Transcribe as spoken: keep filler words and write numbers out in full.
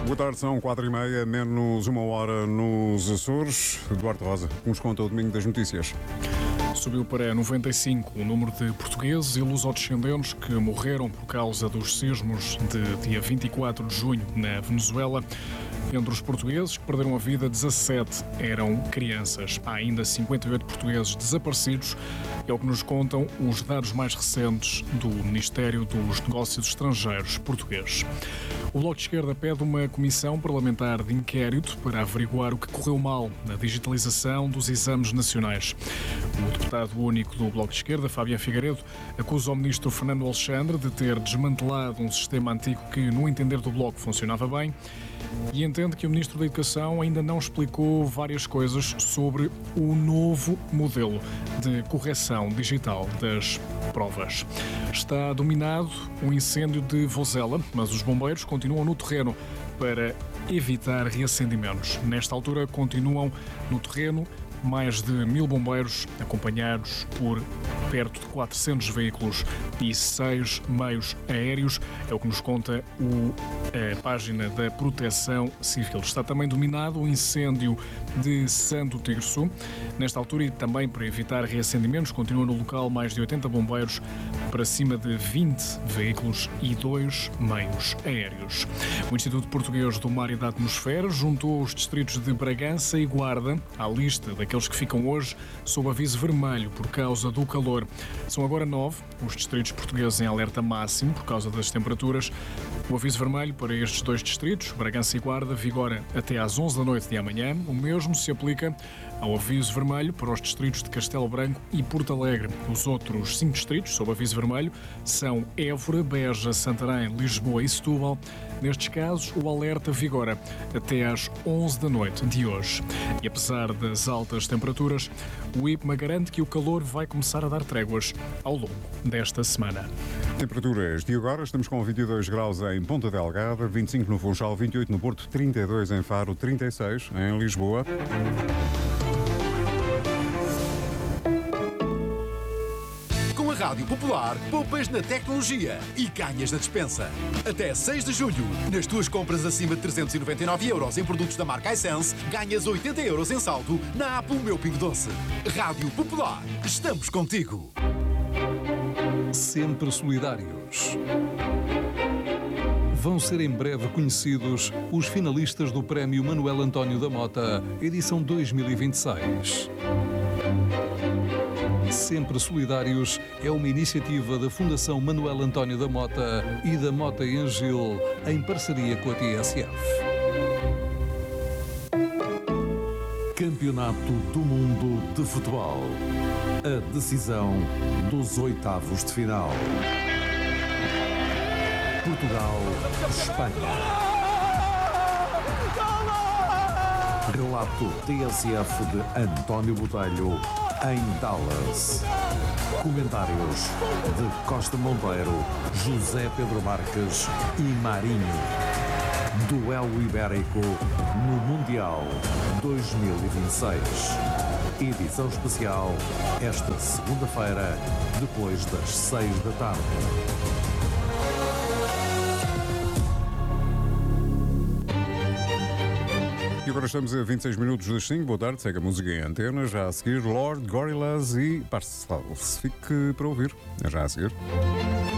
Boa tarde, são quatro e meia, menos uma hora nos Açores. Eduardo Rosa, que nos conta o domingo das notícias. Subiu para noventa e cinco o número de portugueses e lusodescendentes que morreram por causa dos sismos de dia vinte e quatro de junho na Venezuela. Entre os portugueses que perderam a vida, dezassete eram crianças. Há ainda cinquenta e oito portugueses desaparecidos. É o que nos contam os dados mais recentes do Ministério dos Negócios Estrangeiros português. O Bloco de Esquerda pede uma comissão parlamentar de inquérito para averiguar o que correu mal na digitalização dos exames nacionais. O deputado único do Bloco de Esquerda, Fabián Figueiredo, acusa o ministro Fernando Alexandre de ter desmantelado um sistema antigo que, no entender do Bloco, funcionava bem e entende que o ministro da Educação ainda não explicou várias coisas sobre o novo modelo de correção digital das provas. Está dominado o incêndio de Vozela, mas os bombeiros continuam no terreno para evitar reacendimentos. Nesta altura, continuam no terreno mais de mil bombeiros, acompanhados por perto de quatrocentos veículos e seis meios aéreos. É o que nos conta o, a página da Proteção Civil. Está também dominado o incêndio de Santo Tirso. Nesta altura, e também para evitar reacendimentos, continuam no local mais de oitenta bombeiros para cima de vinte veículos e dois meios aéreos. O Instituto Português do Mar e da Atmosfera juntou os distritos de Bragança e Guarda à lista daqueles que ficam hoje sob aviso vermelho por causa do calor. São agora nove os distritos portugueses em alerta máximo por causa das temperaturas. O aviso vermelho para estes dois distritos, Bragança e Guarda, vigora até às onze da noite de amanhã. O mesmo se aplica ao aviso vermelho para os distritos de Castelo Branco e Porto Alegre. Os outros cinco distritos sob aviso vermelho são Évora, Beja, Santarém, Lisboa e Setúbal. Nestes casos, o alerta vigora até às onze da noite de hoje. E apesar das altas temperaturas, o I P M A garante que o calor vai começar a dar tréguas ao longo desta semana. Temperaturas de agora, estamos com vinte e dois graus em Ponta Delgada, vinte e cinco no Funchal, vinte e oito no Porto, trinta e dois em Faro, trinta e seis em Lisboa. Com a Rádio Popular, poupas na tecnologia e ganhas na despensa. Até seis de julho, nas tuas compras acima de trezentos e noventa e nove euros em produtos da marca iSense, ganhas oitenta euros em saldo na app O Meu Pingo Doce. Rádio Popular, estamos contigo. Sempre solidários. Vão ser em breve conhecidos os finalistas do Prémio Manuel António da Mota, edição dois mil e vinte e seis. Sempre Solidários é uma iniciativa da Fundação Manuel António da Mota e da Mota e Angil, em parceria com a T S F. Campeonato do Mundo de Futebol. A decisão dos oitavos de final. Portugal, Espanha. Relato T S F de António Botelho em Dallas. Comentários de Costa Monteiro, José Pedro Marques e Marinho. Duelo Ibérico no Mundial dois mil e vinte e seis. Edição especial esta segunda-feira, depois das seis da tarde. E agora estamos a vinte e seis minutos das cinco. Boa tarde, segue a música em antena. Já a seguir, Lord, Gorillaz e Parcels. Fique para ouvir. Já a seguir.